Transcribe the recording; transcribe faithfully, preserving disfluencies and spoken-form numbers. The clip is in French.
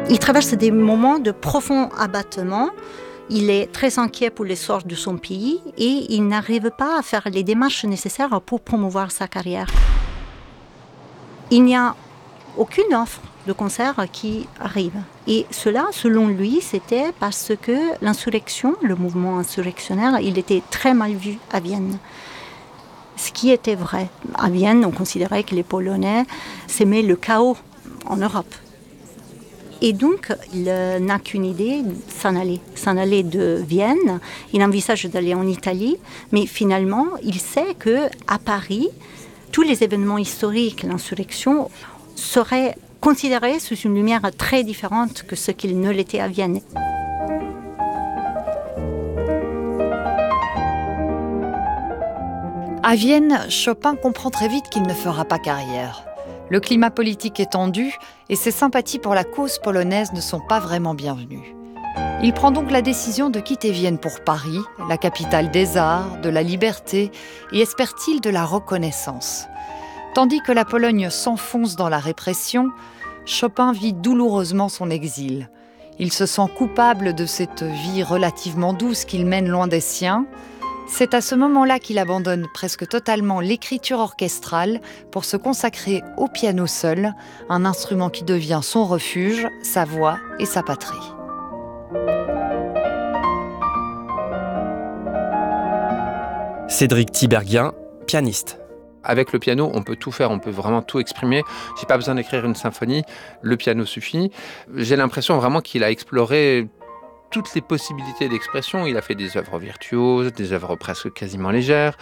Il traverse des moments de profond abattement. Il est très inquiet pour l'essor de son pays et il n'arrive pas à faire les démarches nécessaires pour promouvoir sa carrière. Il n'y a aucune offre de concert qui arrive. Et cela, selon lui, c'était parce que l'insurrection, le mouvement insurrectionnaire, il était très mal vu à Vienne. Ce qui était vrai. À Vienne, on considérait que les Polonais s'aimaient le chaos en Europe. Et donc, il n'a qu'une idée, s'en aller. S'en aller de Vienne. Il envisage d'aller en Italie. Mais finalement, il sait qu'à Paris, tous les événements historiques, l'insurrection, seraient considérés sous une lumière très différente que ce qu'il ne l'était à Vienne. À Vienne, Chopin comprend très vite qu'il ne fera pas carrière. Le climat politique est tendu et ses sympathies pour la cause polonaise ne sont pas vraiment bienvenues. Il prend donc la décision de quitter Vienne pour Paris, la capitale des arts, de la liberté et, espère-t-il, de la reconnaissance. Tandis que la Pologne s'enfonce dans la répression, Chopin vit douloureusement son exil. Il se sent coupable de cette vie relativement douce qu'il mène loin des siens. C'est à ce moment-là qu'il abandonne presque totalement l'écriture orchestrale pour se consacrer au piano seul, un instrument qui devient son refuge, sa voix et sa patrie. Cédric Tiberghien, pianiste. Avec le piano, on peut tout faire, on peut vraiment tout exprimer. J'ai pas besoin d'écrire une symphonie, le piano suffit. J'ai l'impression vraiment qu'il a exploré toutes les possibilités d'expression. Il a fait des œuvres virtuoses, des œuvres presque quasiment légères.